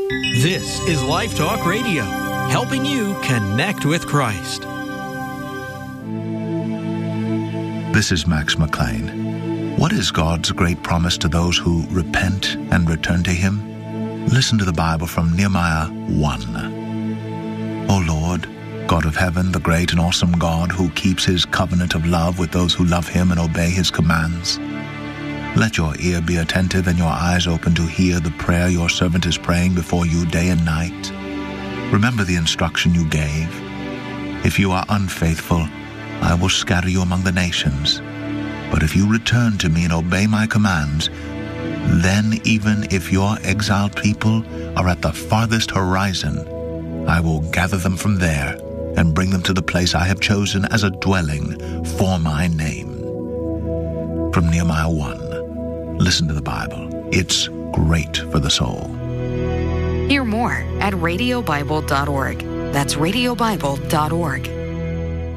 This is Life Talk Radio, helping you connect with Christ. This is Max McLean. What is God's great promise to those who repent and return to Him? Listen to the Bible from Nehemiah 1. O Lord, God of heaven, the great and awesome God who keeps His covenant of love with those who love Him and obey His commands, let your ear be attentive and your eyes open to hear the prayer your servant is praying before you day and night. Remember the instruction you gave. If you are unfaithful, I will scatter you among the nations. But if you return to me and obey my commands, then even if your exiled people are at the farthest horizon, I will gather them from there and bring them to the place I have chosen as a dwelling for my name. From Nehemiah 1. Listen to the Bible. It's great for the soul. Hear more at radiobible.org. That's radiobible.org.